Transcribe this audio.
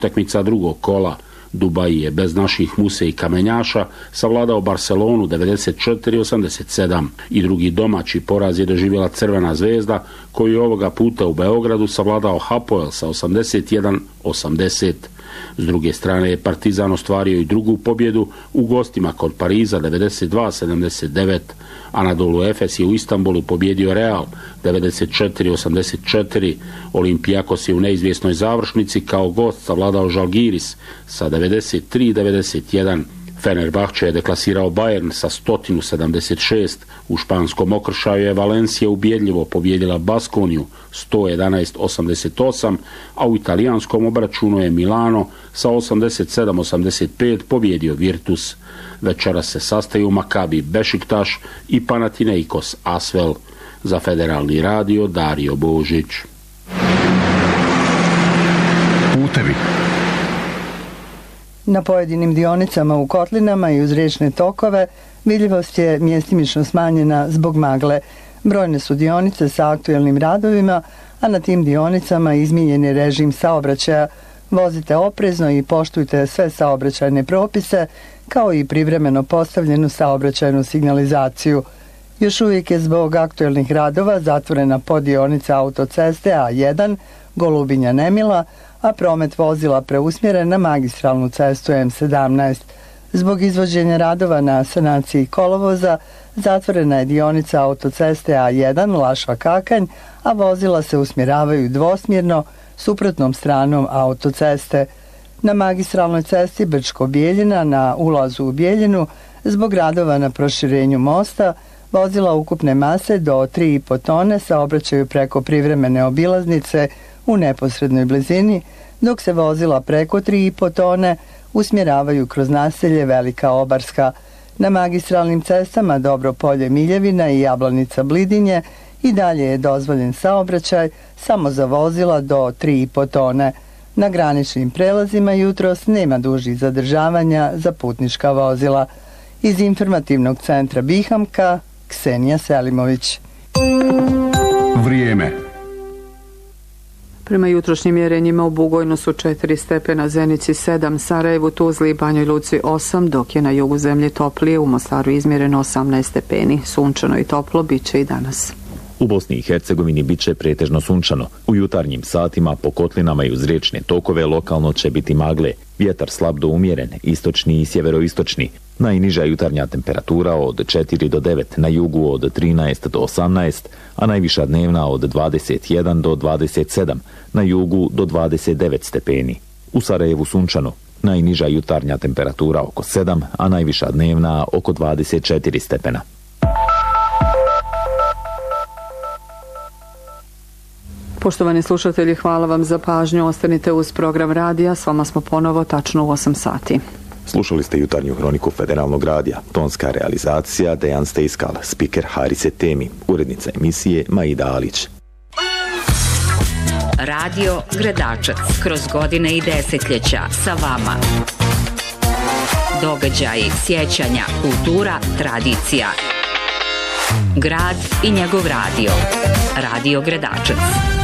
Utakmica drugog kola. Dubai je bez naših Muse i Kamenjaša savladao Barcelonu 94-87 i drugi domaći poraz je doživjela Crvena zvezda koju je ovoga puta u Beogradu savladao Hapoel sa 81-80. S druge strane je Partizan ostvario i drugu pobjedu u gostima kod Pariza 92-79. Anadolu Efes je u Istanbulu pobjedio Real 94-84. Olimpijakos je u neizvjesnoj završnici kao gost savladao Žalgiris sa 93-91. Fenerbahče je deklasirao Bayern sa 176. U španskom okršaju je Valencija ubjedljivo pobjedila Baskoniju 111-88, a u italijanskom obračunu je Milano sa 87-85 pobjedio Virtus. Večera se sastaju Makabi Bešiktaš i Panathinaikos Asvel. Za Federalni radio Dario Božić. Putevi. Na pojedinim dionicama u kotlinama i uz riječne tokove vidljivost je mjestimično smanjena zbog magle. Brojne su dionice sa aktuelnim radovima, a na tim dionicama izmijenjen je režim saobraćaja. Vozite oprezno i poštujte sve saobraćajne propise, kao i privremeno postavljenu saobraćajnu signalizaciju. Još uvijek je zbog aktuelnih radova zatvorena podionica autoceste A1 Golubinja-Nemila, a promet vozila preusmjeren na magistralnu cestu M17. Zbog izvođenja radova na sanaciji kolovoza, zatvorena je dionica autoceste A1 Lašva-Kakanj, a vozila se usmjeravaju dvosmjerno suprotnom stranom autoceste. Na magistralnoj cesti Brčko-Bijeljina na ulazu u Bijeljinu, zbog radova na proširenju mosta, vozila ukupne mase do 3,5 tone saobraćaju preko privremene obilaznice u neposrednoj blizini, dok se vozila preko 3,5 tone usmjeravaju kroz naselje Velika Obarska. Na magistralnim cestama Dobropolje Miljevina i Jablanica Blidinje i dalje je dozvoljen saobraćaj samo za vozila do 3,5 tone. Na graničnim prelazima jutros nema dužih zadržavanja za putnička vozila. Iz informativnog centra Bihamka, Ksenija Selimović. Vrijeme. Prema jutrošnjim mjerenjima u Bugojnu su 4 stepena, Zenici 7, Sarajevu, Tuzli i Banjoj Luci 8, dok je na jugu zemlje toplije, u Mostaru izmjereno 18 stepeni. Sunčano i toplo bit će i danas. U Bosni i Hercegovini bit će pretežno sunčano. U jutarnjim satima po kotlinama i uz riječne tokove lokalno će biti magle. Vjetar slab do umjeren, istočni i sjeveroistočni. Najniža jutarnja temperatura od 4 do 9, na jugu od 13 do 18, a najviša dnevna od 21 do 27, na jugu do 29 stepeni. U Sarajevu sunčano. Najniža jutarnja temperatura oko 7, a najviša dnevna oko 24 stepena. Poštovani slušatelji, hvala vam za pažnju. Ostanite uz program radija. S vama smo ponovo tačno u 8 sati. Slušali ste jutarnju hroniku Federalnog radija. Tonska realizacija Dejan Stejskal, spiker Harise Temi, urednica emisije Maida Alić. Radio Gredačac, kroz godine i desetljeća sa vama. Događaji, sjećanja, kultura, tradicija. Grad i njegov radio. Radio Gredačac.